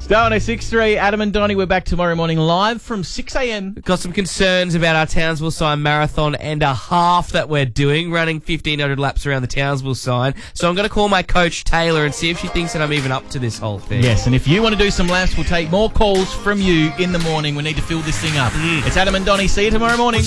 Star 106.3, Adam and Donnie, we're back tomorrow morning live from 6 a.m. We've got some concerns about our Townsville Sign Marathon and a half that we're doing, running 1,500 laps around the Townsville Sign. So I'm going to call my coach, Taylor, and see if she thinks that I'm even up to this whole thing. Yes, and if you want to do some laps, we'll take more calls from you in the morning. We need to fill this thing up. It's Adam and Donnie. See you tomorrow morning.